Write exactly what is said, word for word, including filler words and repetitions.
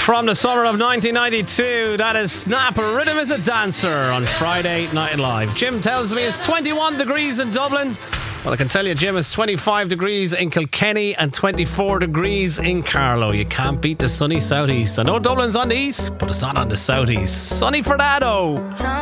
From the summer of nineteen ninety-two, that is Snap, a Rhythm is a Dancer on Friday Night Live. Jim tells me it's twenty-one degrees in Dublin. Well, I can tell you, Jim, it's twenty-five degrees in Kilkenny and twenty-four degrees in Carlow. You can't beat the sunny southeast. I know Dublin's on the east, but it's not on the southeast. Sunny for that, oh.